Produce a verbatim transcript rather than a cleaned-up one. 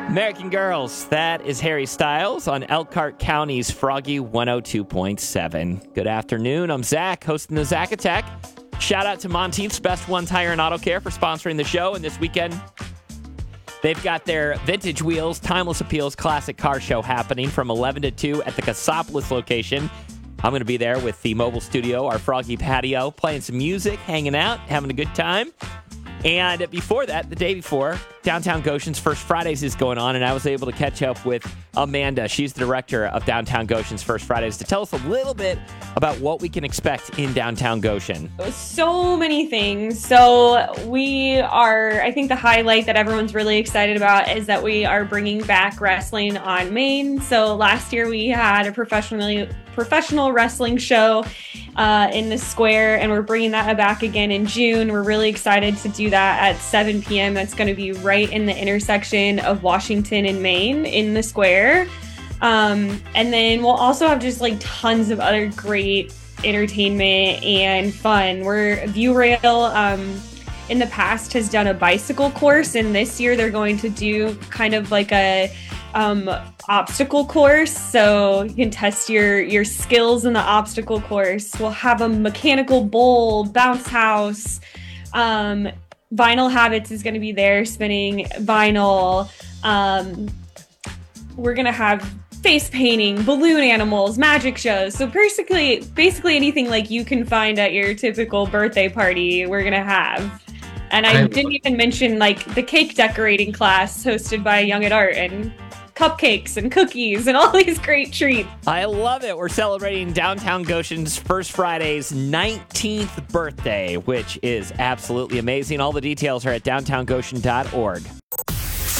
American Girls, that is Harry Styles on Elkhart County's Froggy one oh two point seven. Good afternoon. I'm Zach, hosting the Zach Attack. Shout out to Monteith's Best One Tire and Auto Care for sponsoring the show. And this weekend, they've got their Vintage Wheels, Timeless Appeals Classic Car Show happening from eleven to two at the Cassopolis location. I'm going to be there with the mobile studio, our Froggy patio, playing some music, hanging out, having a good time. And before that, the day before, Downtown Goshen's First Fridays is going on, and I was able to catch up with Amanda. She's the director of Downtown Goshen's First Fridays to tell us a little bit about what we can expect in Downtown Goshen. So many things. So we are, I think the highlight that everyone's really excited about is that we are bringing back wrestling on Main. So last year we had a professionally professional wrestling show uh, in the square, and we're bringing that back again in June. We're really excited to do that at seven p.m. That's going to be right in the intersection of Washington and Main in the square. Um, and then we'll also have just like tons of other great entertainment and fun. We're View Rail um, in the past has done a bicycle course, and this year they're going to do kind of like a um, obstacle course, so you can test your your skills in the obstacle course. We'll have a mechanical bull, bounce house. Um, Vinyl Habits is going to be there spinning vinyl. Um, we're going to have face painting, balloon animals, magic shows. So basically, basically anything like you can find at your typical birthday party, we're going to have. And I, I didn't even mention like the cake decorating class hosted by Young at Art, and cupcakes and cookies and all these great treats. I love it. We're celebrating Downtown Goshen's First Friday's nineteenth birthday, which is absolutely amazing. All the details are at downtown goshen dot org.